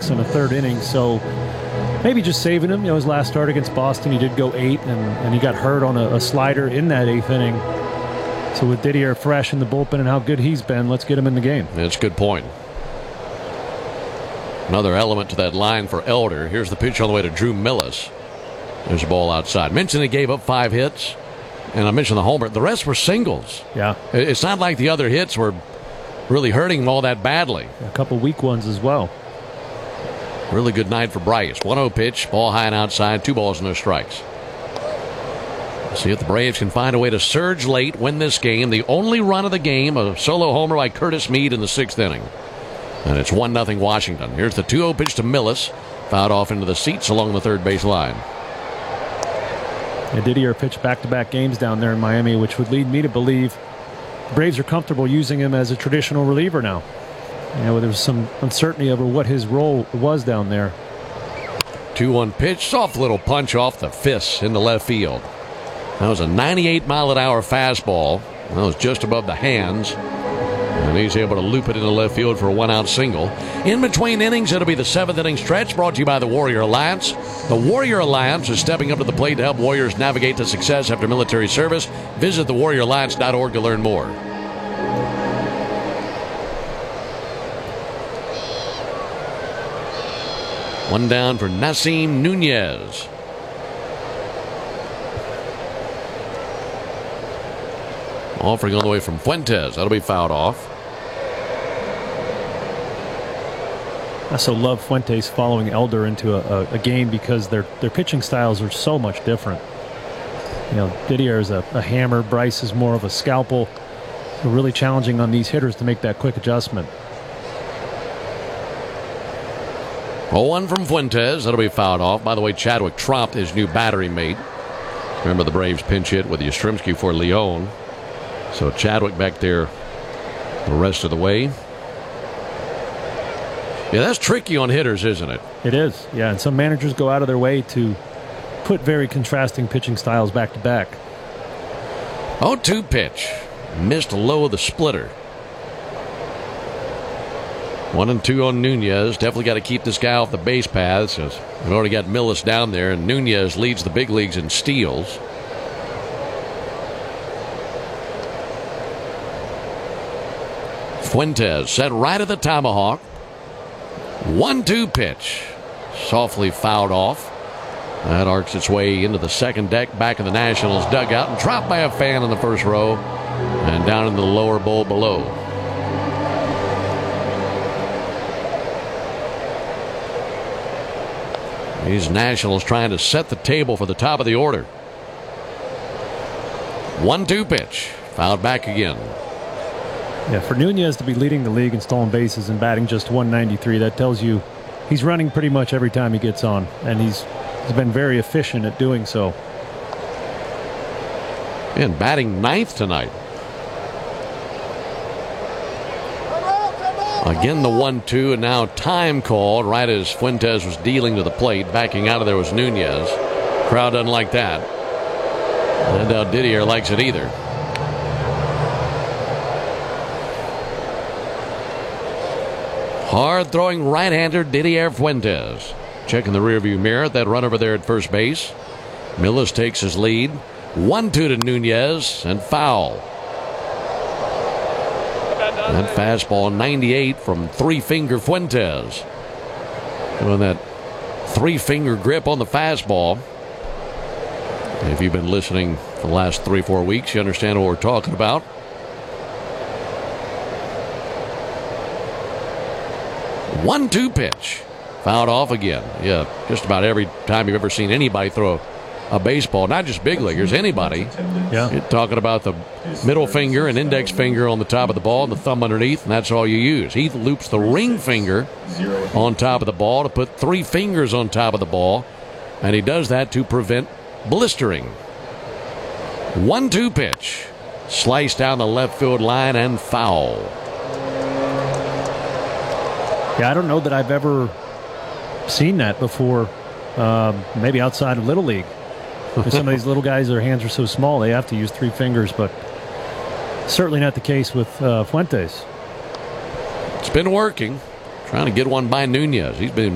walks in the third inning, so maybe just saving him. His last start against Boston, he did go 8, and he got hurt on a slider in that 8th inning. So with Didier fresh in the bullpen and how good he's been, let's get him in the game. That's a good point. Another element to that line for Elder. Here's the pitch on the way to Drew Millis. There's a ball outside. Mentioned he gave up 5 hits, and I mentioned the homer. The rest were singles. Yeah. It's not like the other hits were really hurting him all that badly. A couple weak ones as well. Really good night for Bryce. 1-0 pitch, ball high and outside, 2 balls, no strikes. See if the Braves can find a way to surge late, win this game. The only run of the game, a solo homer by Curtis Mead in the 6th inning. And it's 1-0 Washington. Here's the 2-0 pitch to Millis. Fouled off into the seats along the third base line. And Didier pitched back-to-back games down there in Miami, which would lead me to believe the Braves are comfortable using him as a traditional reliever now. There was some uncertainty over what his role was down there. 2-1 pitch, soft little punch off the fist into left field. That was a 98-mile-an-hour fastball. That was just above the hands. And he's able to loop it into left field for a 1-out single. In between innings, it'll be the 7th inning stretch, brought to you by the Warrior Alliance. The Warrior Alliance is stepping up to the plate to help warriors navigate to success after military service. Visit thewarrioralliance.org to learn more. One down for Nasim Nunez. Offering on the way from Fuentes. That'll be fouled off. I also love Fuentes following Elder into a game because their pitching styles are so much different. Didier is a hammer. Bryce is more of a scalpel. So really challenging on these hitters to make that quick adjustment. 0-1 from Fuentes. That'll be fouled off. By the way, Chadwick Tromp, his new battery mate. Remember the Braves pinch hit with Yastrzemski for Leon. So Chadwick back there the rest of the way. Yeah, that's tricky on hitters, isn't it? It is. Yeah, and some managers go out of their way to put very contrasting pitching styles back to back. 0-2 pitch. Missed low of the splitter. 1-2 on Nunez. Definitely got to keep this guy off the base paths. We've already got Millis down there, and Nunez leads the big leagues in steals. Fuentes set right at the tomahawk. 1-2 pitch. Softly fouled off. That arcs its way into the second deck, back in the Nationals dugout, and dropped by a fan in the first row and down in the lower bowl below. These Nationals trying to set the table for the top of the order. 1-2 pitch. Fouled back again. Yeah, for Nunez to be leading the league in stolen bases and batting just 193, that tells you he's running pretty much every time he gets on, and he's been very efficient at doing so. And batting 9th tonight. Again, the 1-2, and now time called right as Fuentes was dealing to the plate. Backing out of there was Nunez. Crowd doesn't like that. And Didier likes it either. Hard-throwing right-hander Didier Fuentes. Checking the rearview mirror. That run over there at first base. Millis takes his lead. 1-2 to Nunez, and foul. That fastball 98 from three-finger Fuentes. Doing that three-finger grip on the fastball. If you've been listening for the last 3-4 weeks, you understand what we're talking about. One-two pitch. Fouled off again. Yeah, just about every time you've ever seen anybody throw a baseball, not just big leaguers, anybody. Yeah. You're talking about the middle finger and index finger on the top of the ball and the thumb underneath, and that's all you use. He loops the ring finger on top of the ball to put three fingers on top of the ball, and he does that to prevent blistering. 1-2 pitch. Sliced down the left field line and foul. Yeah, I don't know that I've ever seen that before, maybe outside of Little League. Some of these little guys, their hands are so small, they have to use three fingers, but certainly not the case with Fuentes. It's been working. Trying to get one by Nunez. He's been